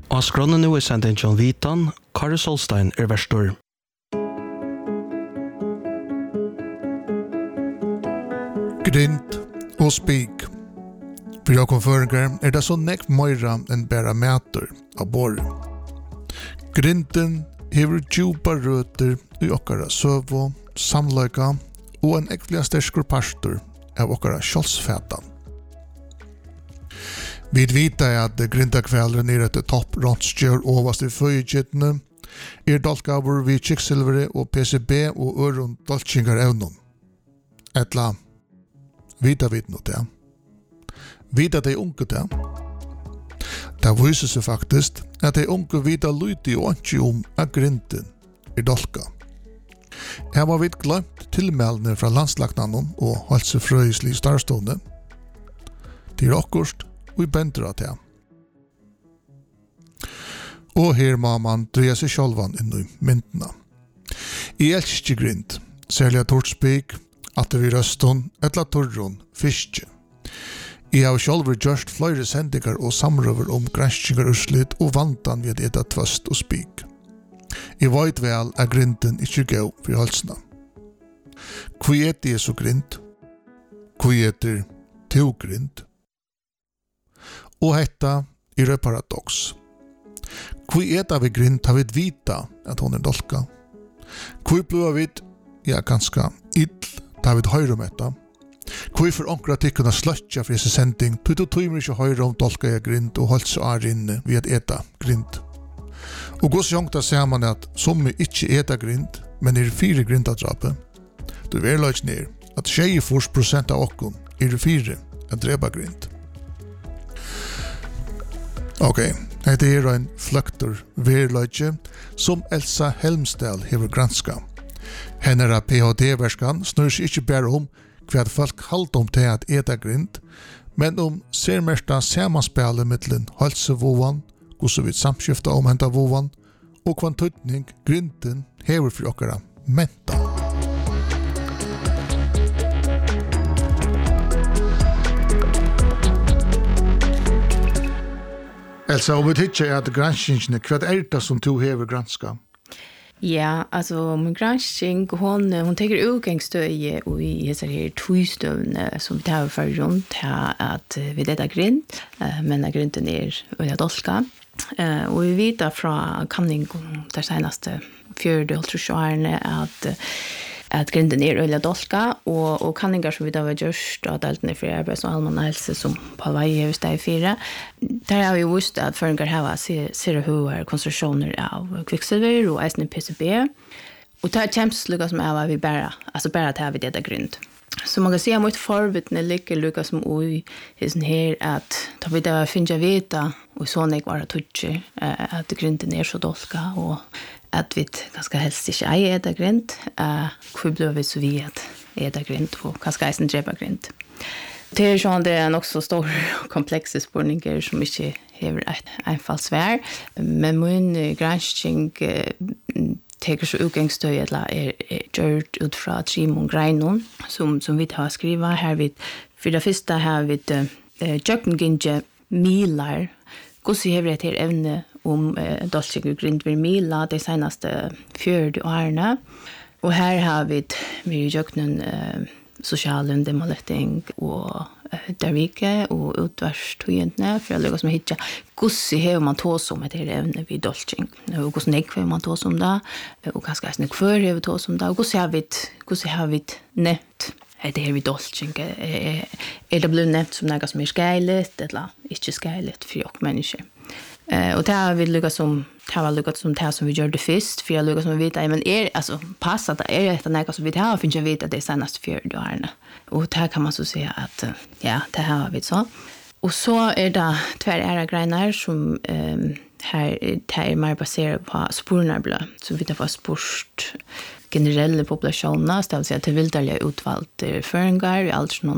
Og skronnen nu sendingen John Vitan, Kari Solstein verstor. Grint og spik. For jeg konføringer det så nekt møyra enn bæra mæter av bor. Grinten hever djupa røter i okkara søvo, samløyka og en ekvelig sterskor pastor av okkara kjolsfætan. Vi vet at grintakvällen etter topp rådstjør overst i føyekjettene, dalkavur vi kiksilvere og PCB og øron dalkingar evnon. Etla, vita vet nå det. Vita de unge det. Det viser seg faktisk at de unge vita lyti og ikke at grinten dalka. Her var vi glemt tilmeldene fra landslagnanen og helsefrøyslig starstående. Til akkurst og i bendra til. Og her må man dreie seg sjálvan inn i myndene. I elskje grind, særlig at tortspik, at det vi røston, etla torron, fiske. Jeg har sjálfur gjørst flere sendinger og samrøver granskinger urslit og vantan ved etta tvøst og spik. Jeg vet vel at grinden ikke går for halsna. Hvor det så grind? Hvor det to grind? Og hetta et paradox. Hvor det vi grind har vi vita at hon dolka? Hvor blir vi, ja, ganske ill, da vi høyre om etta? Hvor for onkra tikkuna sløtja for disse sending, tog tøymer ikke høyre om dolka jeg grind og holdt så inne ved at eta grind. Og gos jongta ser man at som ikke eta grind, men 4 grindadrape. Du verløys ned at 24% av okkon 4 at drepa grind. Ok, dette en fløktor verløyse som Elsa Helmsdal hever granska. Hennera PhD-verskan snur seg ikke bare om hva folk halde om til at eta grind, men om sermersta samanspillet mittlen halsevovan, hvordan vi samskifta om henta vovan, og hva tøytning grinden hever for okkara menta. Elsa, om vi tidsjer at granskingene, hva det som du hever granska? Ja, alltså min granskning hon tar utgångsstöd i så här tvåstövne som vi tar för runt här att vi detta grind men grinden och dolka. Och vi vet från kanning där senaste 4 åren att grinden öliga dolka och kanningar som vi då har gjort att allt för arbets och allmän hälsa som på varje steg 4. Där har vi visst att föringar har ser hur konstruktioner av kvicksilver och även PCB. Och det känns lika som är vi bara att ha vi det grund. Så man kan se mot förvittne ligger lika som oj är sån här att ta vi där finna veta och så när var det att grinden så dolka och att vi ganska helst inte äta grind. Hur blir vi så vi att äta grind och ganska äta drepa grind. Det är så det är också stor komplexa spårningar som inte har ett einfallt svär. Men min granskning teker så utgångsstöd eller gjort ut från 3 greiner som vi har skriva här vid för det första här vid Jökkenginge milar. Hur ser vi det evne om dolce grind vid mila de senaste 4 åren. Och här har vi Jöknen social demoletting och Darvike och utvärstojentne för att lägga som hitta hur har man tås om det evne vid dolcing och hur snäck man tås om det och ganska snäck för över tås om det och hur har vi nämnt det här vid dolcing det blir nämnt som något som är skäligt eller inte skäligt för och människor. Och det har vi lyckats som det som vi gjorde det först för jag lyckas som vi vet men alltså passa att det något som vi har finns jag vet att det senaste 4 åren. Och det här kan man så säga att ja, det här har vi så. Och så det 2 greiner som här mer baserat på spornarblad så vi tar sport generella populationer, det vill säga till vildarliga utvalt föringar i allt